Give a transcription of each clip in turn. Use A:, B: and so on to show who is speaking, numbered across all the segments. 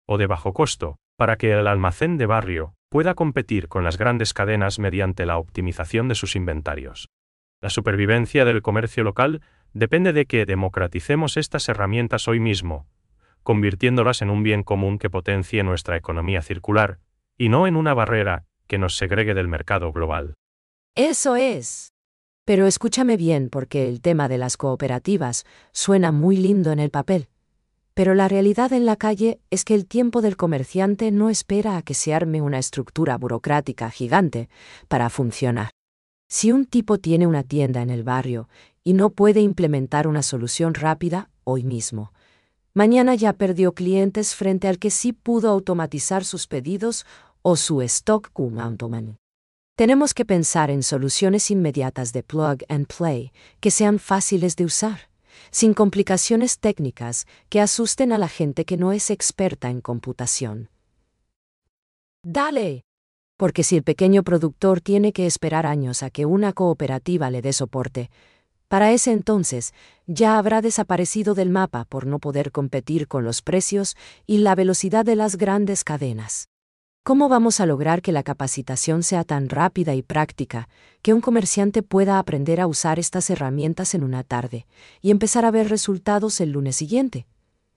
A: o de bajo costo, para que el almacén de barrio pueda competir con las grandes cadenas mediante la optimización de sus inventarios. La supervivencia del comercio local depende de que democraticemos estas herramientas hoy mismo, convirtiéndolas en un bien común que potencie nuestra economía circular, y no en una barrera que nos segregue del mercado global.
B: Eso es. Pero escúchame bien, porque el tema de las cooperativas suena muy lindo en el papel. Pero la realidad en la calle es que el tiempo del comerciante no espera a que se arme una estructura burocrática gigante para funcionar. Si un tipo tiene una tienda en el barrio y no puede implementar una solución rápida hoy mismo, mañana ya perdió clientes frente al que sí pudo automatizar sus pedidos o su stock con Automan. Tenemos que pensar en soluciones inmediatas de plug and play que sean fáciles de usar, sin complicaciones técnicas que asusten a la gente que no es experta en computación. ¡Dale! Porque si el pequeño productor tiene que esperar años a que una cooperativa le dé soporte, para ese entonces ya habrá desaparecido del mapa por no poder competir con los precios y la velocidad de las grandes cadenas. ¿Cómo vamos a lograr que la capacitación sea tan rápida y práctica que un comerciante pueda aprender a usar estas herramientas en una tarde y empezar a ver resultados el lunes siguiente?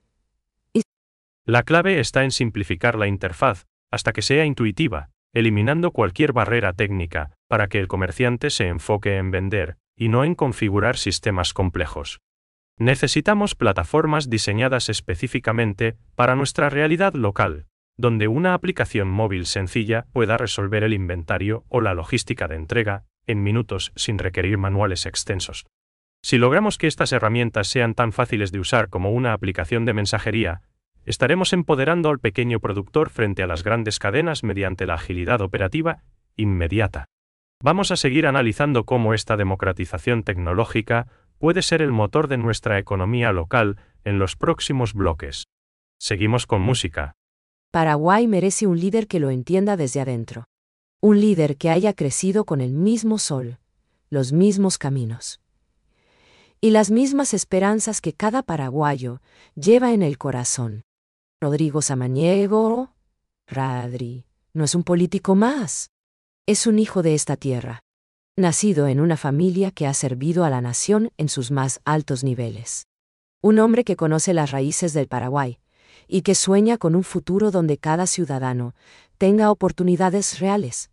A: La clave está en simplificar la interfaz hasta que sea intuitiva, eliminando cualquier barrera técnica, para que el comerciante se enfoque en vender y no en configurar sistemas complejos. Necesitamos plataformas diseñadas específicamente para nuestra realidad local, donde una aplicación móvil sencilla pueda resolver el inventario o la logística de entrega en minutos sin requerir manuales extensos. Si logramos que estas herramientas sean tan fáciles de usar como una aplicación de mensajería, estaremos empoderando al pequeño productor frente a las grandes cadenas mediante la agilidad operativa inmediata. Vamos a seguir analizando cómo esta democratización tecnológica puede ser el motor de nuestra economía local en los próximos bloques. Seguimos con música.
B: Paraguay merece un líder que lo entienda desde adentro. Un líder que haya crecido con el mismo sol, los mismos caminos y las mismas esperanzas que cada paraguayo lleva en el corazón. Rodrigo Samaniego, Radri, no es un político más. Es un hijo de esta tierra, nacido en una familia que ha servido a la nación en sus más altos niveles. Un hombre que conoce las raíces del Paraguay y que sueña con un futuro donde cada ciudadano tenga oportunidades reales.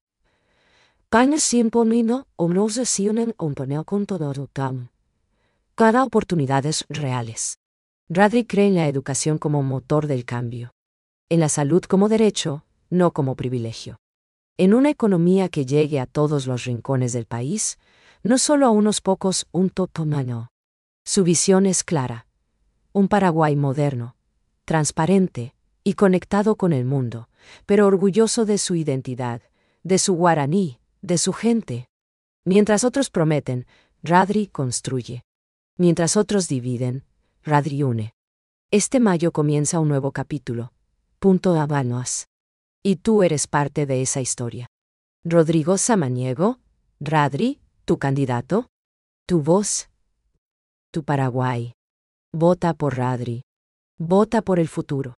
B: Cada oportunidades reales. Radri cree en la educación como motor del cambio, en la salud como derecho, no como privilegio. En una economía que llegue a todos los rincones del país, no solo a unos pocos, un totomano. Su visión es clara. Un Paraguay moderno, transparente y conectado con el mundo, pero orgulloso de su identidad, de su guaraní, de su gente. Mientras otros prometen, Radri construye. Mientras otros dividen, Radri une. Este mayo comienza un nuevo capítulo. Punto Habanos. Y tú eres parte de esa historia. Rodrigo Samaniego, Radri, tu candidato, tu voz, tu Paraguay. Vota por Radri. Vota por el futuro.